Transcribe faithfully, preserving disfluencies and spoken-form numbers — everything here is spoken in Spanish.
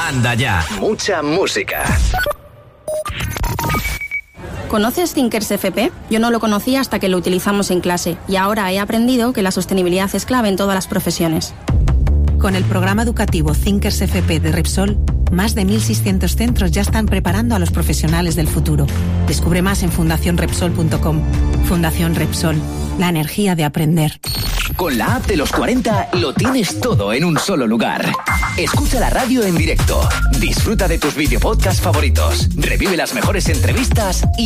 Anda ya. Mucha música. ¿Conoces Thinkers F P? Yo no lo conocía hasta que lo utilizamos en clase y ahora he aprendido que la sostenibilidad es clave en todas las profesiones. Con el programa educativo Thinkers F P de Repsol, más de mil seiscientos centros ya están preparando a los profesionales del futuro. Descubre más en fundación repsol punto com. Fundación Repsol, la energía de aprender. Con la app de los cuarenta lo tienes todo en un solo lugar. Escucha la radio en directo, disfruta de tus videopodcasts favoritos, revive las mejores entrevistas y